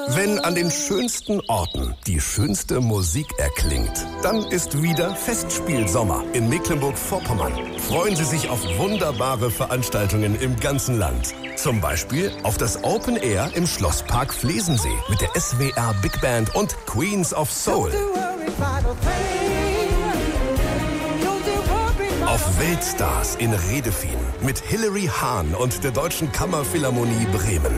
Wenn an den schönsten Orten die schönste Musik erklingt, dann ist wieder Festspielsommer in Mecklenburg-Vorpommern. Freuen Sie sich auf wunderbare Veranstaltungen im ganzen Land. Zum Beispiel auf das Open Air im Schlosspark Flesensee mit der SWR Big Band und Queens of Soul. Auf Weltstars in Redefien mit Hilary Hahn und der Deutschen Kammerphilharmonie Bremen.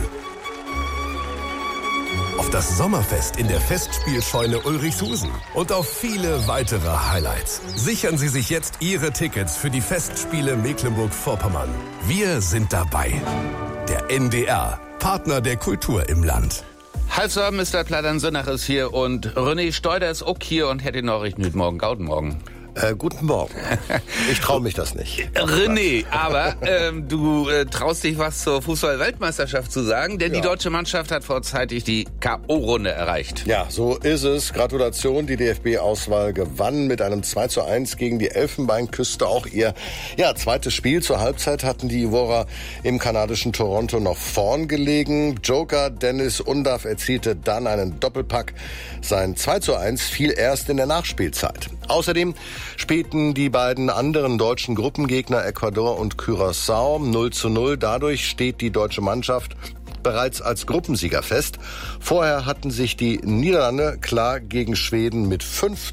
Auf das Sommerfest in der Festspielscheune Ulrichshusen und auf viele weitere Highlights. Sichern Sie sich jetzt Ihre Tickets für die Festspiele Mecklenburg-Vorpommern. Wir sind dabei. Der NDR, Partner der Kultur im Land. Also, Mr. Plattern-Sönnach ist hier und René Steuder ist auch hier und hätte Nachrichten heute Morgen. Guten Morgen. Guten Morgen. Ich traue mich das nicht. René, aber du traust dich was zur Fußball-Weltmeisterschaft zu sagen, denn die deutsche Mannschaft hat vorzeitig die K.O.-Runde erreicht. Ja, so ist es. Gratulation, die DFB-Auswahl gewann mit einem 2:1 gegen die Elfenbeinküste. Auch ihr zweites Spiel zur Halbzeit hatten die Ivorer im kanadischen Toronto noch vorn gelegen. Joker Dennis Undav erzielte dann einen Doppelpack. Sein 2:1 fiel erst in der Nachspielzeit. Außerdem spielten die beiden anderen deutschen Gruppengegner Ecuador und Curaçao 0:0. Dadurch steht die deutsche Mannschaft bereits als Gruppensieger fest. Vorher hatten sich die Niederlande klar gegen Schweden mit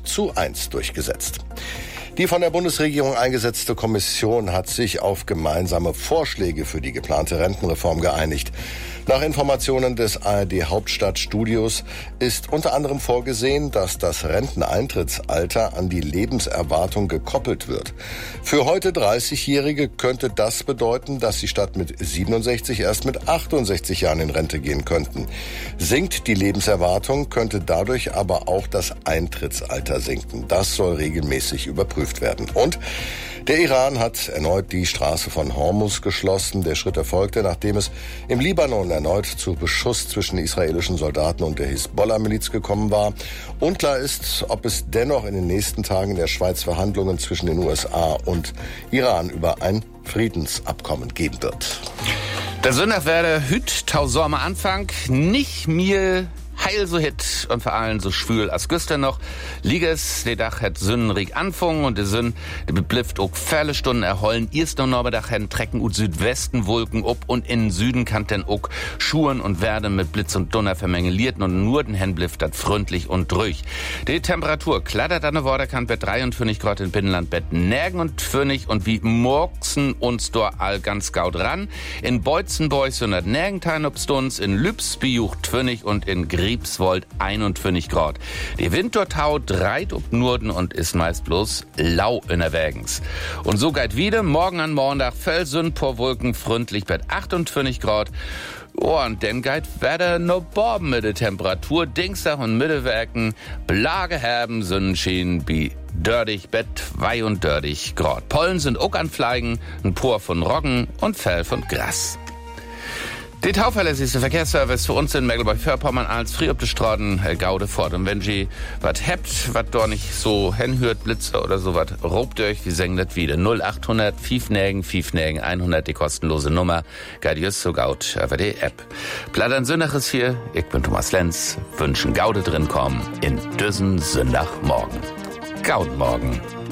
5:1 durchgesetzt. Die von der Bundesregierung eingesetzte Kommission hat sich auf gemeinsame Vorschläge für die geplante Rentenreform geeinigt. Nach Informationen des ARD-Hauptstadtstudios ist unter anderem vorgesehen, dass das Renteneintrittsalter an die Lebenserwartung gekoppelt wird. Für heute 30-Jährige könnte das bedeuten, dass sie statt mit 67 erst mit 68 Jahren in Rente gehen könnten. Sinkt die Lebenserwartung, könnte dadurch aber auch das Eintrittsalter sinken. Das soll regelmäßig überprüft werden. Und der Iran hat erneut die Straße von Hormuz geschlossen. Der Schritt erfolgte, nachdem es im Libanon erneut zu Beschuss zwischen israelischen Soldaten und der Hisbollah-Miliz gekommen war. Unklar ist, ob es dennoch in den nächsten Tagen in der Schweiz Verhandlungen zwischen den USA und Iran über ein Friedensabkommen geben wird. Der Sonntag werde hüt tausame Anfang, nicht mir heil so hit und vor allem so schwül als gestern noch. Liges, der Dach hat Sünnenrig anfangen und der Sünn, der beblifft auch viele Stunden erholen. Erst noch Nachmittag hen trecken und Südwesten Wolken ob und in Süden kann denn auch Schuren und werden mit Blitz und Donner vermengelierten und nur den hen blifft dat freundlich und ruhig. Die Temperatur klattert an der Waterkant bei 53 Grad in Binnenland, Bett Närgen und Pfönnig und wie morgsen uns dort all ganz gaut ran. In Beutzenbeus 100 Närgentein obstuns, in Lübs bejucht Pfönnig und in Griebswold 51 Grad. Die Wind dort haut dreit ob Norden und ist meist bloß lau in der Wägens. Und so geht wieder morgen an Montag Felsün por Wolken freundlich bei 28 Grad. Oh, und dann geht Wetter no Borben mit der Temperatur. Dienstag und Mittelwerken Blage haben Sonnenschein wie dördig Bett 32 Grad. Pollen sind auch an Fleigen, ein Por von Roggen und Fell von Gras. Die tauverlässigste Verkehrsservice für uns in Mecklenburg-Vorpommern als früh auf die Straßen Gaude fort. Und wenn Sie was habt, was doch nicht so hinhört, Blitze oder so was, robt euch, wir singen das wieder. 0800 5 100, die kostenlose Nummer. Geht just so gaut über die App. Plattern-Sönnach ist hier, ich bin Thomas Lenz, wünschen Gaude drin kommen in düsen Sonntagmorgen. Gaut morgen.